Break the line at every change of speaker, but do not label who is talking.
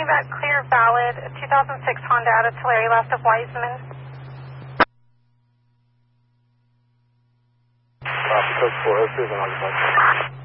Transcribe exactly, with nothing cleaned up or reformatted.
me back clear valid, two thousand six Honda out of Tulare, last of Wiseman.
Copy, code four oh two, then I'll get back.